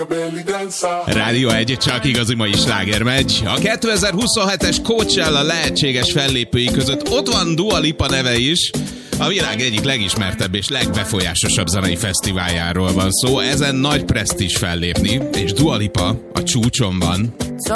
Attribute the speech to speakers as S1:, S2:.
S1: Rádió 1, csak igazi mai slágermegy. A 2027-es Coachella lehetséges fellépői között ott van Dua Lipa neve is. A világ egyik legismertebb és legbefolyásosabb zenei fesztiváljáról van szó. Ezen nagy presztízs fellépni, és Dua Lipa a csúcson van.